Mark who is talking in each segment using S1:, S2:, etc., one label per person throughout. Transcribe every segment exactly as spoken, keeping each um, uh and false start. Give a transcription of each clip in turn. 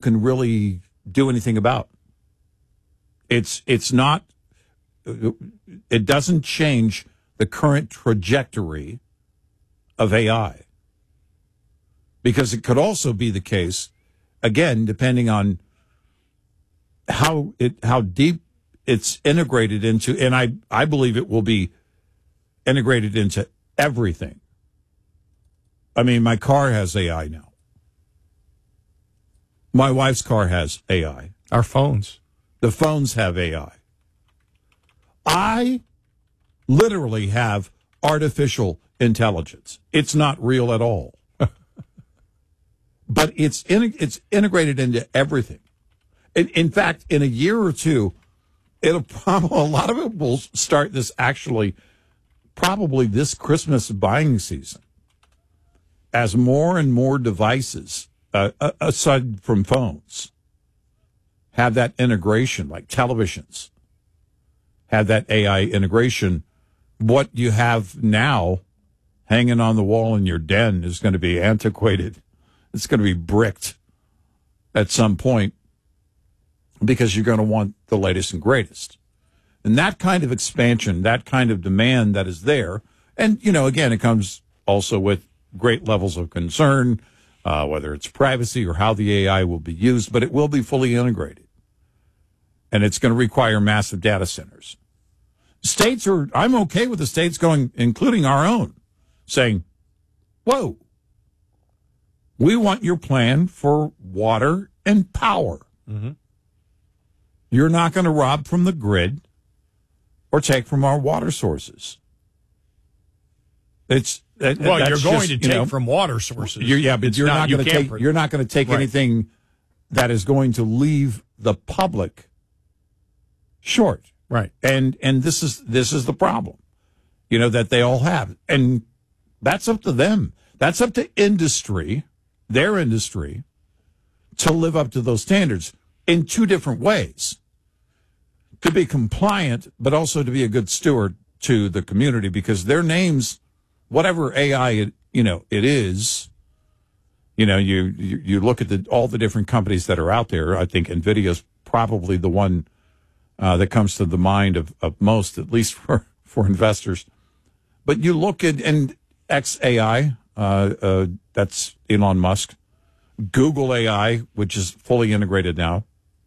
S1: can really do anything about. It's it's not. It doesn't change the current trajectory of A I, because it could also be the case, again, depending on how it how deep it's integrated into, and I, I believe it will be integrated into everything. I mean, my car has A I now. My wife's car has A I.
S2: Our phones.
S1: The phones have A I. I literally have artificial intelligence. It's not real at all. But it's in, it's integrated into everything. In, in fact, in a year or two, it'll probably, a lot of it will start this actually probably this Christmas buying season, as more and more devices, uh, aside from phones, have that integration, like televisions, have that A I integration. What you have now hanging on the wall in your den is going to be antiquated. It's going to be bricked at some point, because you're going to want the latest and greatest. And that kind of expansion, that kind of demand that is there, and, you know, again, it comes also with great levels of concern, uh, whether it's privacy or how the A I will be used, but it will be fully integrated. And it's going to require massive data centers. States are, I'm okay with the states going, including our own, saying, whoa, we want your plan for water and power.
S2: Mm-hmm.
S1: You're not going to rob from the grid or take from our water sources. It's that,
S2: well, you're going
S1: just,
S2: to take
S1: you know,
S2: from water sources.
S1: You're, yeah, but
S2: it's
S1: you're not,
S2: not
S1: going to take. You're not going to take
S2: right.
S1: anything that is going to leave the public short.
S2: Right.
S1: And and this is this is the problem, you know, that they all have, and that's up to them. That's up to industry, their industry, to live up to those standards in two different ways. To be compliant, but also to be a good steward to the community, because their names, whatever A I it, you know it is, you know, you, you you look at the all the different companies that are out there. I think NVIDIA's probably the one uh, that comes to the mind of, of most, at least for, for investors. But you look at and X A I, uh, uh, that's Elon Musk, Google A I, which is fully integrated now,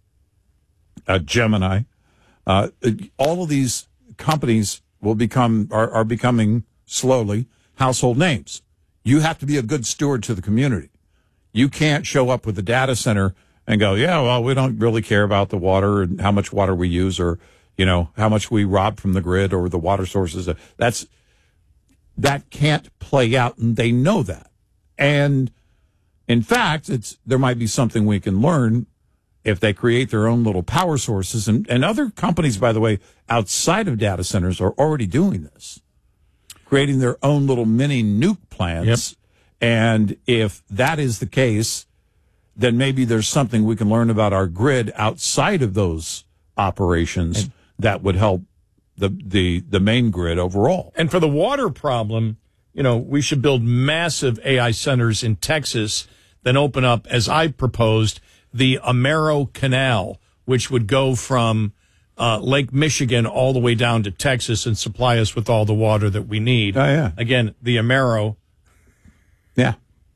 S1: uh, Gemini. Uh, all of these companies will become are, are becoming slowly household names. You have to be a good steward to the community. You can't show up with a data center and go, yeah, well, we don't really care about the water and how much water we use, or, you know, how much we rob from the grid or the water sources. That's that can't play out, and they know that. And in fact, it's there might be something we can learn if they create their own little power sources. And, and other companies, by the way, outside of data centers are already doing this, creating their own little mini nuke plants. Yep. And if that is the case, then maybe there's something we can learn about our grid outside of those operations and, that would help the, the, the main grid overall.
S2: And for the water problem, you know, we should build massive A I centers in Texas, then open up, as I proposed, the Amero Canal, which would go from uh, Lake Michigan all the way down to Texas and supply us with all the water that we need.
S1: Oh, yeah.
S2: Again, the Amero.
S1: Yeah.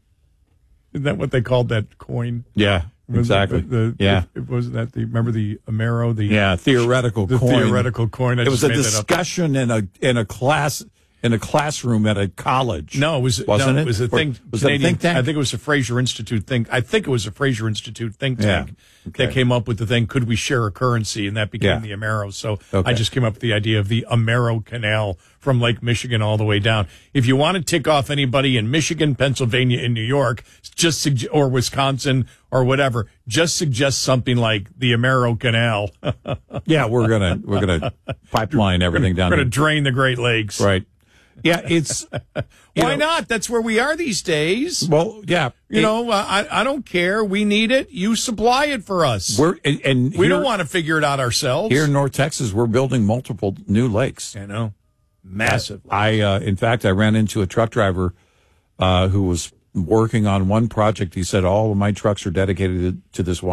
S2: Isn't that what they called that coin?
S1: Yeah, exactly.
S2: The, the,
S1: yeah.
S2: It, it was that the, remember the Amero? The,
S1: yeah, theoretical
S2: the
S1: coin.
S2: The theoretical coin. I
S1: it
S2: just
S1: was a
S2: made
S1: discussion in a in a class. In a classroom at a college.
S2: No, it was
S1: wasn't
S2: no,
S1: it?
S2: it was a thing.
S1: Was it a think tank?
S2: I think it was a Fraser Institute think. I think it was a Fraser Institute think tank
S1: yeah. okay.
S2: that came up with the thing. Could we share a currency? And that became
S1: yeah.
S2: the Amero. So
S1: okay.
S2: I just came up with the idea of the Amero Canal from Lake Michigan all the way down. If you want to tick off anybody in Michigan, Pennsylvania, and New York, just suge- or Wisconsin or whatever, just suggest something like the Amero Canal.
S1: yeah, we're gonna we're gonna pipeline everything
S2: we're gonna,
S1: down.
S2: We're gonna drain the Great Lakes.
S1: Right. Yeah, it's
S2: why
S1: know,
S2: not? That's where we are these days.
S1: Well, yeah,
S2: you
S1: it,
S2: know, I I don't care. We need it. You supply it for us.
S1: We're and, and
S2: we
S1: here,
S2: don't want to figure it out ourselves.
S1: Here in North Texas, we're building multiple new lakes.
S2: I know, massive.
S1: I, uh, in fact, I ran into a truck driver uh, who was working on one project. He said, "All of my trucks are dedicated to, to this one."